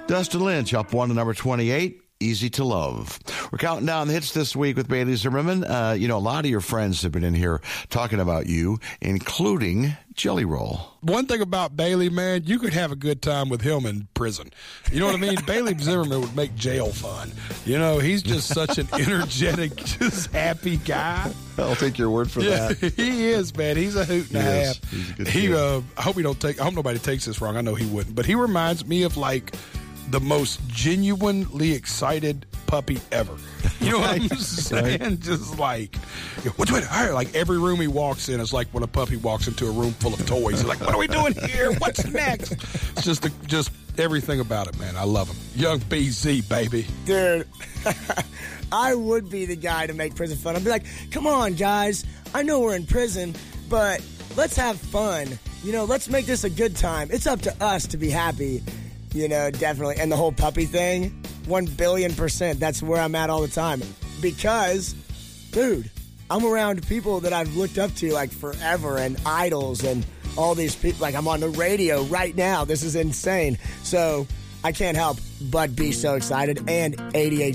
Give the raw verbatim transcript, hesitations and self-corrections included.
Dustin Lynch up one to number twenty-eight. Easy to Love. We're counting down the hits this week with Bailey Zimmerman. Uh, you know, a lot of your friends have been in here talking about you, including Jelly Roll. One thing about Bailey, man, you could have a good time with him in prison. You know what I mean? Bailey Zimmerman would make jail fun. You know, he's just such an energetic, just happy guy. I'll take your word for yeah, that. He is, man. He's a hoot and he a is. half. He's a good he, kid. uh, I hope he don't take. I hope nobody takes this wrong. I know he wouldn't, but he reminds me of like the most genuinely excited puppy ever. You know what I'm saying? Right. Just like, what's what? Like every room he walks in is like when a puppy walks into a room full of toys. He's like, what are we doing here? What's next? It's just, the, just everything about it, man. I love him. Young B Z, baby. Dude, I would be the guy to make prison fun. I'd be like, come on, guys. I know we're in prison, but let's have fun. You know, let's make this a good time. It's up to us to be happy. You know, definitely. And the whole puppy thing, one billion percent. That's where I'm at all the time. Because, dude, I'm around people that I've looked up to, like, forever, and idols, and all these people. Like, I'm on the radio right now. This is insane. So, I can't help but be so excited. And A D H D.